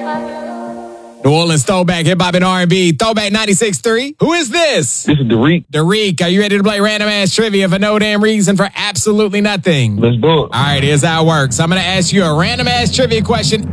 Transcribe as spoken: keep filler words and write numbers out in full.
New Orleans Throwback, Hip Hop and R and B. Throwback ninety-six point three. Who is this? This is Derek. Derek, are you ready to play random ass trivia for no damn reason for absolutely nothing? Let's do it. All right, here's how it works. I'm going to ask you a random ass trivia question.